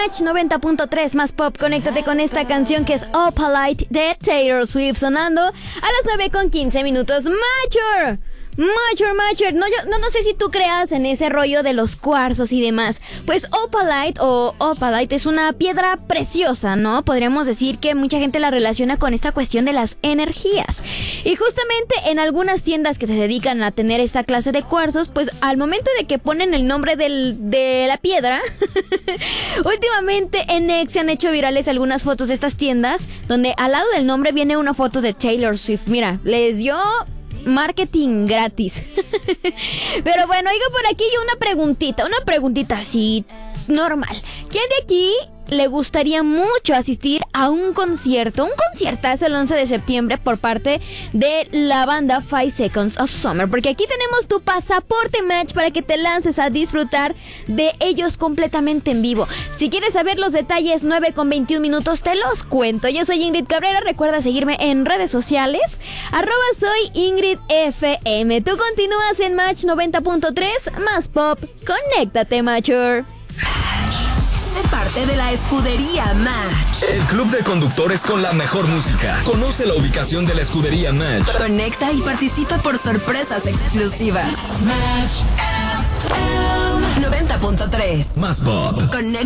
Match 90.3 más pop. Conéctate con esta canción que es Opalite de Taylor Swift sonando a las 9:15. Mature. No sé si tú creas en ese rollo de los cuarzos y demás. Pues Opalite es una piedra preciosa, ¿no? Podríamos decir que mucha gente la relaciona con esta cuestión de las energías. Y justamente en algunas tiendas que se dedican a tener esta clase de cuarzos, pues al momento de que ponen el nombre de la piedra, últimamente en X se han hecho virales algunas fotos de estas tiendas donde al lado del nombre viene una foto de Taylor Swift. Mira, les dio marketing gratis. Pero bueno, oiga, por aquí una preguntita así normal. ¿Quién de aquí le gustaría mucho asistir a un conciertazo el 11 de septiembre por parte de la banda 5 Seconds of Summer? Porque aquí tenemos tu pasaporte Match para que te lances a disfrutar de ellos completamente en vivo. Si quieres saber los detalles, 9:21 te los cuento. Yo soy Ingrid Cabrera, recuerda seguirme en redes sociales, @soy Ingrid FM. Tú continúas en Match 90.3 más pop. Conéctate, Mature. Parte de la escudería Match. El club de conductores con la mejor música. Conoce la ubicación de la escudería Match. Conecta y participa por sorpresas exclusivas. Match FM 90.3 más pop. Conecta.